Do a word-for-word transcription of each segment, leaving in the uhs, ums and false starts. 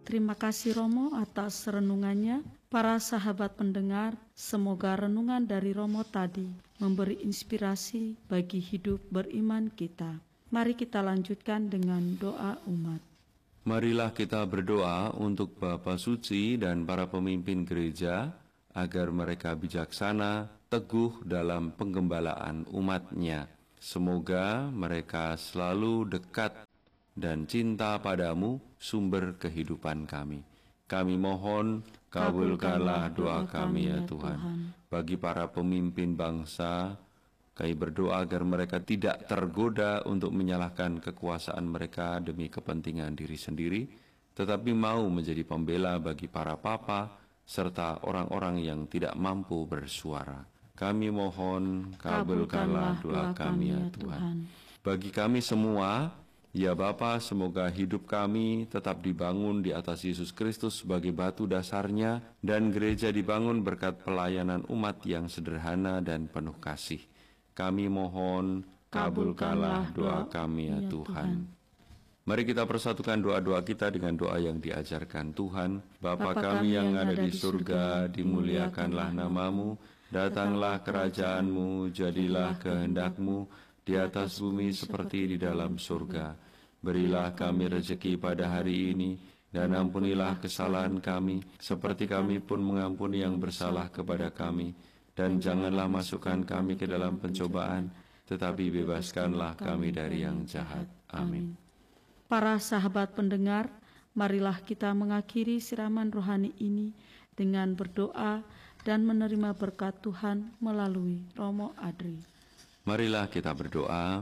Terima kasih Romo atas renungannya. Para sahabat pendengar, semoga renungan dari Romo tadi memberi inspirasi bagi hidup beriman kita. Mari kita lanjutkan dengan doa umat. Marilah kita berdoa untuk Bapa Suci dan para pemimpin gereja, agar mereka bijaksana, teguh dalam penggembalaan umatnya. Semoga mereka selalu dekat dan cinta padamu, sumber kehidupan kami. Kami mohon, kabulkanlah doa kami ya Tuhan. Bagi para pemimpin bangsa, kami berdoa agar mereka tidak tergoda untuk menyalahkan kekuasaan mereka demi kepentingan diri sendiri, tetapi mau menjadi pembela bagi para papa, serta orang-orang yang tidak mampu bersuara. Kami mohon, kabulkanlah doa kami ya Tuhan. Bagi kami semua, ya Bapa, semoga hidup kami tetap dibangun di atas Yesus Kristus sebagai batu dasarnya, dan gereja dibangun berkat pelayanan umat yang sederhana dan penuh kasih. Kami mohon, kabulkanlah doa kami ya Tuhan. Mari kita persatukan doa-doa kita dengan doa yang diajarkan Tuhan. Bapa kami yang ada di surga, dimuliakanlah namamu, datanglah kerajaanmu, jadilah kehendak-mu, di atas bumi seperti di dalam surga. Berilah kami rezeki pada hari ini, dan ampunilah kesalahan kami, seperti kami pun mengampuni yang bersalah kepada kami. Dan janganlah masukkan kami ke dalam pencobaan, tetapi bebaskanlah kami dari yang jahat. Amin. Para sahabat pendengar, marilah kita mengakhiri siraman rohani ini dengan berdoa dan menerima berkat Tuhan melalui Romo Adri. Marilah kita berdoa.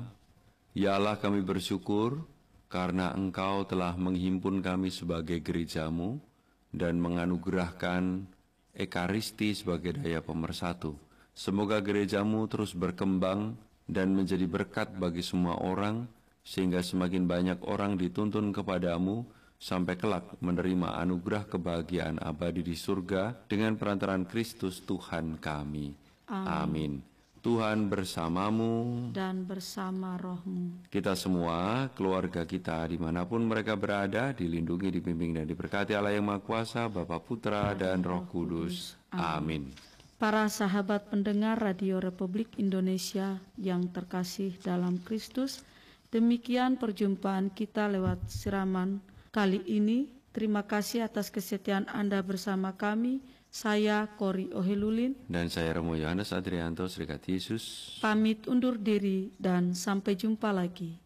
Ya Allah, kami bersyukur karena Engkau telah menghimpun kami sebagai gerejamu dan menganugerahkan Ekaristi sebagai daya pemersatu. Semoga gerejamu terus berkembang dan menjadi berkat bagi semua orang, sehingga semakin banyak orang dituntun kepadamu sampai kelak menerima anugerah kebahagiaan abadi di surga dengan perantaraan Kristus Tuhan kami. Amin. Amin. Tuhan bersamamu dan bersama rohmu. Kita semua, keluarga kita dimanapun mereka berada, dilindungi, dibimbing dan diberkati Allah yang Maha Kuasa, Bapa, Putra dan Roh Kudus. Amin. Para sahabat pendengar Radio Republik Indonesia yang terkasih dalam Kristus, demikian perjumpaan kita lewat siraman kali ini. Terima kasih atas kesetiaan Anda bersama kami. Saya Kori Ohelulin dan saya Romo Yohanes Adrianto, Serikat Yesus. Pamit undur diri dan sampai jumpa lagi.